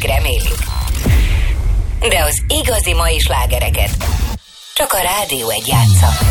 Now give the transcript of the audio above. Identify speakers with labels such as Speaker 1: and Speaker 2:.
Speaker 1: remélik. De az igazi mai slágereket csak a Rádió 1 játsza.